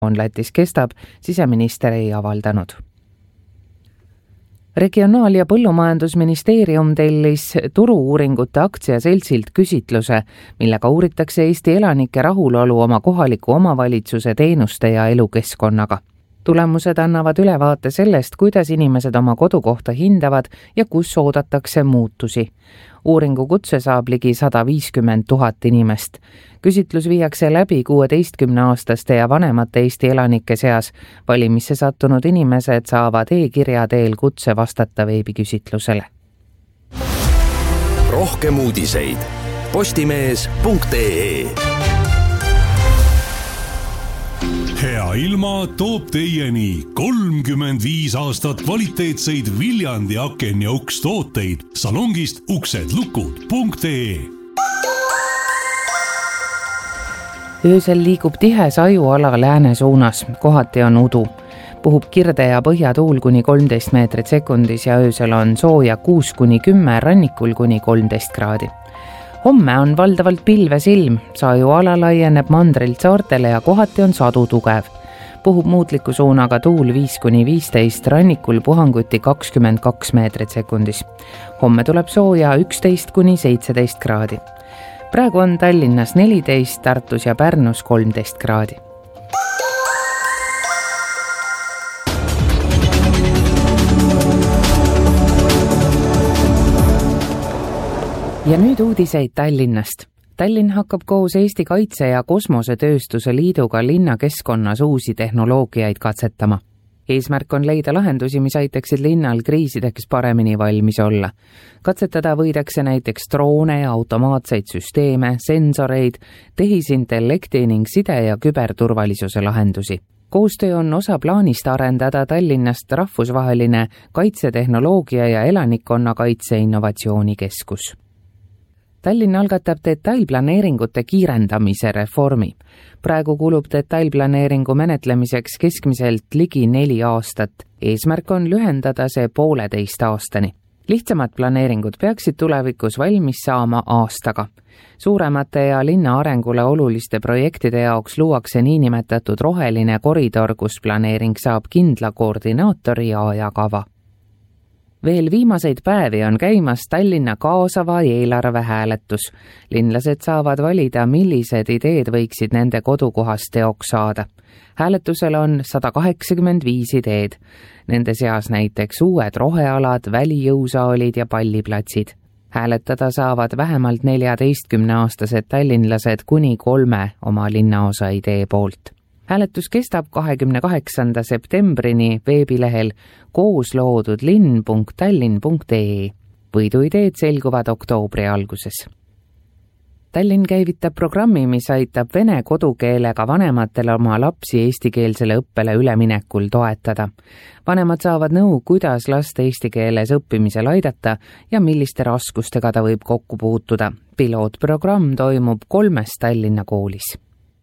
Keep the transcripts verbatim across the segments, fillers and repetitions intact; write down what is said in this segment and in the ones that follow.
on Lätis kestab, siseminister ei avaldanud. Regionaal- ja Põllumajandusministeerium tellis turu-uuringute aktsiaseltsilt küsitluse, millega uuritakse Eesti elanike rahulolu oma kohaliku omavalitsuse teenuste ja elukeskkonnaga. Tulemused annavad ülevaate sellest, kuidas inimesed oma kodukohta hindavad ja kus oodatakse muutusi. Uuringu kutse saab ligi sada viiskümmend tuhat inimest. Küsitlus viiakse läbi kuueteistkümneaastaste ja vanemate Eesti elanike seas. Valimisse sattunud inimesed saavad e-kirja teel kutse vastata veebiküsitlusele. Rohkem uudiseid postimees punkt ee. Hea ilma toob teieni kolmkümmend viis aastat kvaliteetseid Viljandi aken ja uks tooteid salongist uksedlukud punkt ee. Öösel liigub tihe sajuala lääne suunas, kohati on udu. Puhub kirde ja põhjatuul kuni kolmteist meetrit sekundis ja öösel on sooja kuus kuni kümme, rannikul kuni kolmteist kraadi. Homme on valdavalt pilvesilm, sajuala laieneb mandrilt saartele ja kohati on sadu tugev. Puhub muutliku suunaga tuul viis kuni viisteist, rannikul puhanguti kakskümmend kaks meetrit sekundis. Homme tuleb sooja üksteist kuni seitseteist kraadi. Praegu on Tallinnas neliteist, Tartus ja Pärnus kolmteist kraadi. Ja nüüd uudiseid Tallinnast. Tallinn hakkab koos Eesti Kaitse- ja Kosmosetööstuse Liiduga linnakeskkonnas uusi tehnoloogiaid katsetama. Eesmärk on leida lahendusi, mis aitaksid linnal kriisideks paremini valmis olla. Katsetada võidakse näiteks droone ja automaatseid süsteeme, sensoreid, tehisintellekti ning side- ja küberturvalisuse lahendusi. Koostöö on osa plaanist arendada Tallinnast rahvusvaheline kaitsetehnoloogia ja elanikkonnakaitse innovatsioonikeskus. Tallinn algatab detailplaneeringute kiirendamise reformi. Praegu kulub detailplaneeringu menetlemiseks keskmiselt ligi neli aastat. Eesmärk on lühendada see pooleteist aastani. Lihtsamad planeeringud peaksid tulevikus valmis saama aastaga. Suuremate ja linna arengule oluliste projektide jaoks luuakse niinimetatud roheline koridor, kus planeering saab kindla koordinaatori ja ajakava. Veel viimaseid päevi on käimas Tallinna kaasava eelarve hääletus. Linlased saavad valida, millised ideed võiksid nende kodukohast teoks saada. Hääletusel on sada kaheksakümmend viis ideed. Nende seas näiteks uued rohealad, välijõusaalid ja palliplatsid. Hääletada saavad vähemalt neljateistkümneaastased tallinlased kuni kolme oma linnaosa idee poolt. Hääletus kestab kahekümne kaheksanda septembrini veebilehel koosloodudlinn punkt tallinn punkt ee. Võiduideed selguvad oktoobri alguses. Tallinn käivitab programmi, mis aitab vene kodukeelega vanematel oma lapsi eestikeelsele õppele üleminekul toetada. Vanemad saavad nõu, kuidas last eesti keeles õppimisel aidata ja milliste raskustega ta võib kokku puutuda. Pilootprogramm toimub kolmes Tallinna koolis.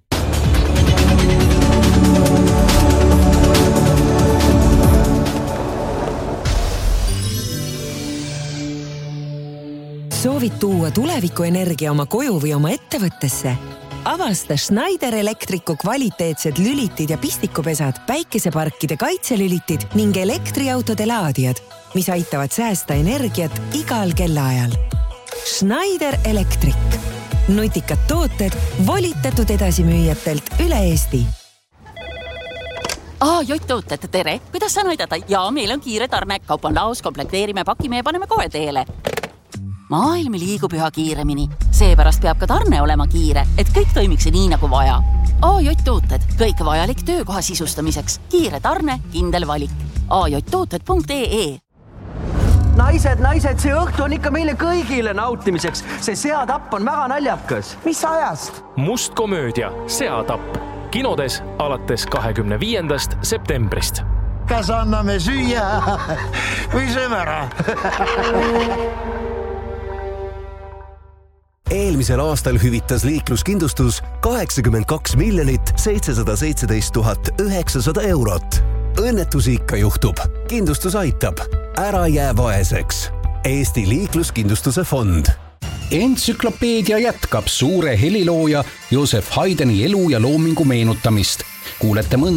Soovid tuua tulevikuenergia oma koju või oma ettevõttesse? Avasta Schneider Electricu kvaliteetsed lülitid ja pistikupesad, päikeseparkide kaitselülitid ning elektriautode laadijad, mis aitavad säästa energiat igal kellaajal. Schneider Electric. Nutikad tooted volitatud edasimüüjatelt üle Eesti. Aa, Jott-tooted, tere! Kuidas saan aidata? Jaa, meil on kiire tarne. Kaup on laos, komplekteerime, pakime ja paneme kohe teele. Maailm liigub üha kiiremini. Seepärast peab ka tarne olema kiire, et kõik toimiks nii nagu vaja. A J tooted, kõik vajalik töökoha sisustamiseks. Kiire tarne, kindel valik. A J tooted punkt ee. Naised, naised, see õhtu on ikka meile kõigile nautimiseks. See seatapp on väga naljakas. Mis ajast? Must komöödia, seatapp. Kinodes alates kahekümne viiendast septembrist. Kas anname süüa või sööme ära? Eelmisel aastal hüvitas liikluskindlustus kaheksakümmend kaks miljonit seitsesada seitseteist tuhat üheksasada eurot. Õnnetusi ikka juhtub. Kindlustus aitab. Ära jää vaeseks. Eesti liikluskindlustuse fond. Entsüklopeedia jätkab suure helilooja Joseph Haydni elu ja loomingu meenutamist. kuulete mõnda